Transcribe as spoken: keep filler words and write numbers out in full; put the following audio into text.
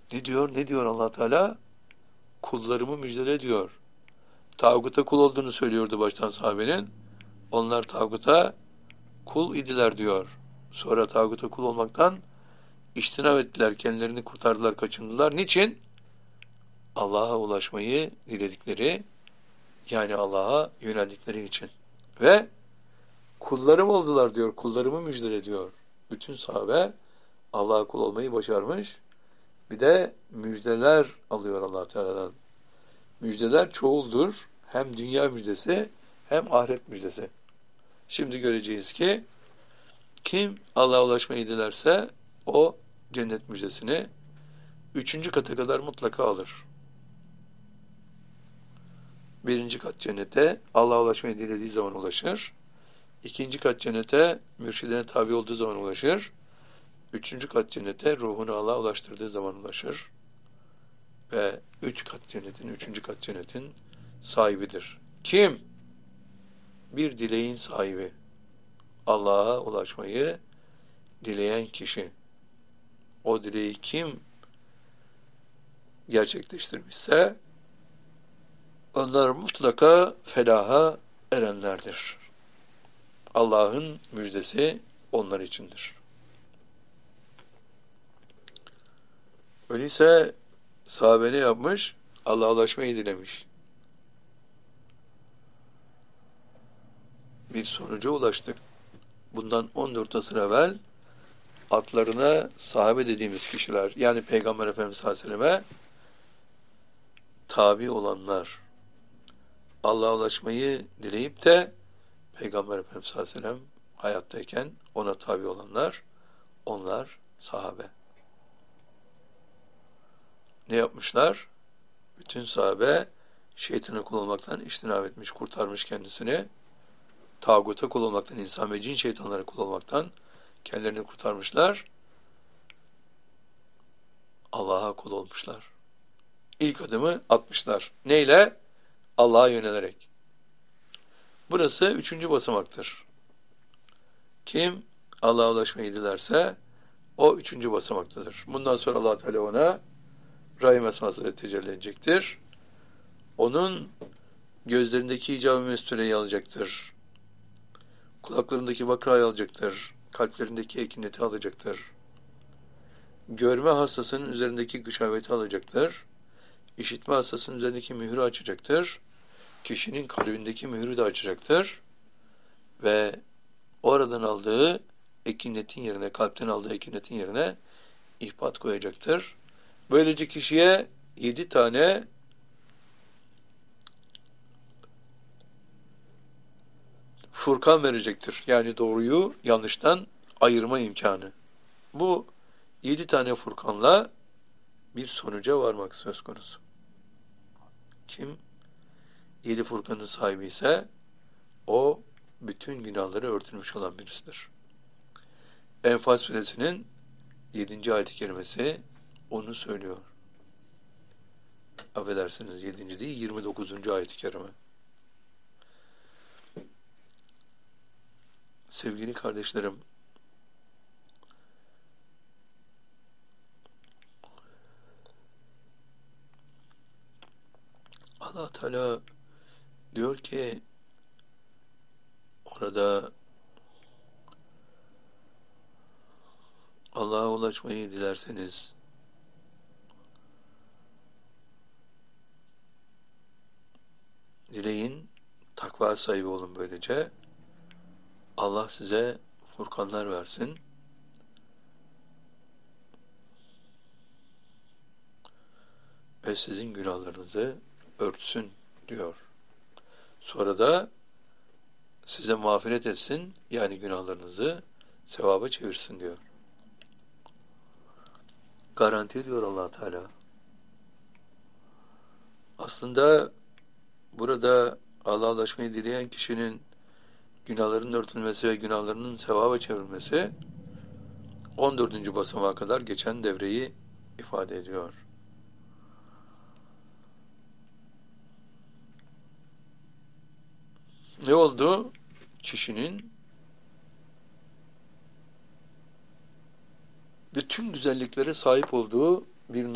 Ne diyor? Ne diyor Allah Teala? Kullarımı müjdele diyor. Tağuta kul olduğunu söylüyordu baştan sahabenin. Onlar tağuta kul idiler diyor. Sonra tağuta kul olmaktan İçtinab ettiler, kendilerini kurtardılar, kaçındılar. Niçin? Allah'a ulaşmayı diledikleri, yani Allah'a yöneldikleri için. Ve kullarım oldular diyor, kullarımı müjdele diyor. Bütün sahabe Allah'a kul olmayı başarmış. Bir de müjdeler alıyor Allah Teala'dan. Müjdeler çoğuldur. Hem dünya müjdesi hem ahiret müjdesi. Şimdi göreceğiz ki kim Allah'a ulaşmayı dilerse o cennet müjdesini üçüncü kata kadar mutlaka alır. Birinci kat cennete Allah'a ulaşmayı dilediği zaman ulaşır. İkinci kat cennete mürşidine tabi olduğu zaman ulaşır. Üçüncü kat cennete ruhunu Allah'a ulaştırdığı zaman ulaşır. Ve üç kat cennetin, üçüncü kat cennetin sahibidir. Kim? Bir dileğin sahibi. Allah'a ulaşmayı dileyen kişi. O dileği kim gerçekleştirmişse onlar mutlaka felaha erenlerdir. Allah'ın müjdesi onlar içindir. Öyleyse sahabe ne yapmış? Allah'a ulaşmayı dilemiş. Bir sonuca ulaştık. Bundan on dört asır evvel atlarına sahabe dediğimiz kişiler, yani Peygamber Efendimiz sallallahu aleyhi ve selleme tabi olanlar, Allah'a ulaşmayı dileyip de Peygamber Efendimiz sallallahu aleyhi ve sellem hayattayken ona tabi olanlar, onlar sahabe. Ne yapmışlar? Bütün sahabe şeytana kul olmaktan içtinab etmiş, kurtarmış kendisini. Tağuta kul olmaktan, insan ve cin şeytanlara kul olmaktan kendilerini kurtarmışlar. Allah'a kul olmuşlar. İlk adımı atmışlar. Neyle? Allah'a yönelerek. Burası üçüncü basamaktır. Kim Allah'a ulaşmayı dilerse o üçüncü basamaktadır. Bundan sonra Allah Teala ona Rahim esmasıyla tecelli edecektir. Onun gözlerindeki icab-ı mestureyi alacaktır. Kulaklarındaki vakrayı alacaktır. Kalplerindeki ekineti alacaktır. Görme hastasının üzerindeki gışaveti alacaktır. İşitme hastasının üzerindeki mührü açacaktır. Kişinin kalbindeki mührü de açacaktır. Ve oradan aldığı ekinetin yerine, kalpten aldığı ekinetin yerine ihbat koyacaktır. Böylece kişiye yedi tane Furkan verecektir. Yani doğruyu yanlıştan ayırma imkanı. Bu yedi tane Furkanla bir sonuca varmak söz konusu. Kim yedi Furkanın sahibi ise o bütün günahları örtülmüş olan birisidir. Enfal suresinin yedinci ayet-i kerimesi onu söylüyor. Affedersiniz, yedinci değil, yirmi dokuzuncu ayet-i kerime. Sevgili kardeşlerim, Allah Teala diyor ki orada Allah'a ulaşmayı dilerseniz dileyin, takva sahibi olun böylece. Allah size furkanlar versin. Ve sizin günahlarınızı örtsün diyor. Sonra da size mağfiret etsin, yani günahlarınızı sevaba çevirsin diyor. Garanti ediyor Allah Teala. Aslında burada Allah'a ulaşmayı dileyen kişinin günahlarının örtülmesi ve günahlarının sevaba çevrilmesi on dördüncü basamağa kadar geçen devreyi ifade ediyor. Ne oldu? Kişinin bütün güzelliklere sahip olduğu bir